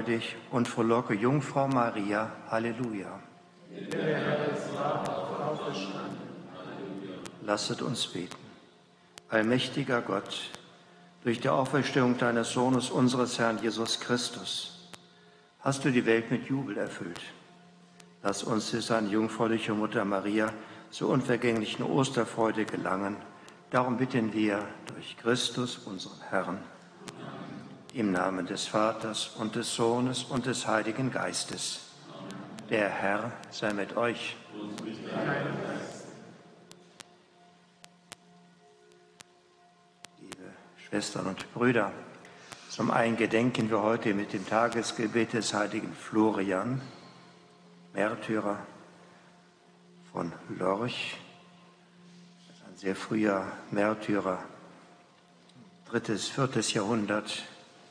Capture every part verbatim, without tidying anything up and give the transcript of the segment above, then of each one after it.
dich und frohlocke Jungfrau Maria. Halleluja. Lasset uns beten. Allmächtiger Gott, durch die Auferstehung deines Sohnes, unseres Herrn Jesus Christus, hast du die Welt mit Jubel erfüllt. Lass uns durch seine jungfräuliche Mutter Maria zur unvergänglichen Osterfreude gelangen. Darum bitten wir durch Christus, unseren Herrn. Im Namen des Vaters und des Sohnes und des Heiligen Geistes. Der Herr sei mit euch. Liebe Schwestern und Brüder, zum einen gedenken wir heute mit dem Tagesgebet des heiligen Florian, Märtyrer von Lorch, ein sehr früher Märtyrer, drittes, viertes Jahrhundert.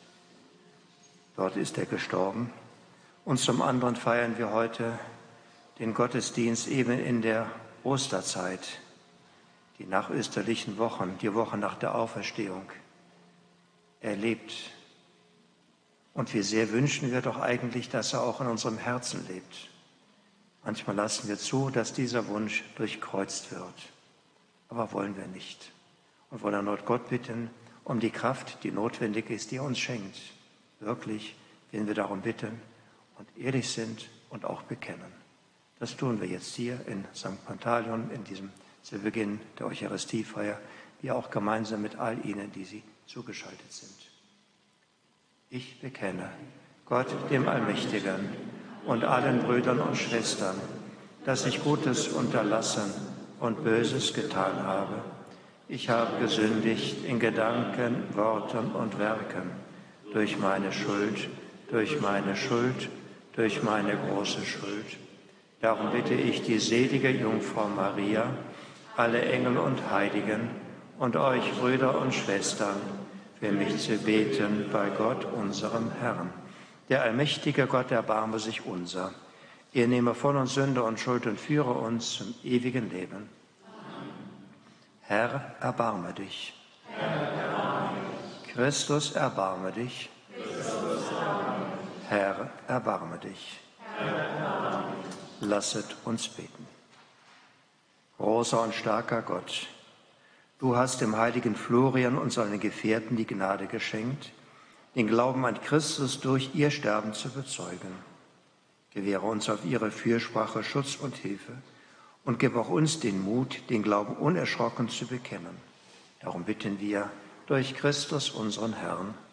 Dort ist er gestorben. Und zum anderen feiern wir heute den Gottesdienst eben in der Osterzeit, die nachösterlichen Wochen, die Woche nach der Auferstehung. Er lebt. Und wie sehr wünschen wir doch eigentlich, dass er auch in unserem Herzen lebt. Manchmal lassen wir zu, dass dieser Wunsch durchkreuzt wird. Aber wollen wir nicht. Und wollen erneut Gott bitten um die Kraft, die notwendig ist, die er uns schenkt. Wirklich, wenn wir darum bitten und ehrlich sind und auch bekennen. Das tun wir jetzt hier in Sankt Pantaleon, in diesem zu Beginn der Eucharistiefeier, wie auch gemeinsam mit all Ihnen, die Sie zugeschaltet sind. Ich bekenne Gott, dem Allmächtigen, und allen Brüdern und Schwestern, dass ich Gutes unterlassen und Böses getan habe. Ich habe gesündigt in Gedanken, Worten und Werken, durch meine Schuld, durch meine Schuld, durch meine große Schuld. Darum bitte ich die selige Jungfrau Maria, alle Engel und Heiligen und euch Brüder und Schwestern, für mich zu beten bei Gott, unserem Herrn. Der allmächtige Gott, erbarme sich unser. Er nehme von uns Sünde und Schuld und führe uns zum ewigen Leben. Herr, erbarme dich. Herr, erbarme dich. Christus, erbarme dich. Christus, erbarme dich. Herr, erbarme dich. Herr, erbarme dich. Lasset uns beten. Großer und starker Gott, du hast dem heiligen Florian und seinen Gefährten die Gnade geschenkt, den Glauben an Christus durch ihr Sterben zu bezeugen. Gewähre uns auf ihre Fürsprache Schutz und Hilfe und gib auch uns den Mut, den Glauben unerschrocken zu bekennen. Darum bitten wir durch Christus, unseren Herrn.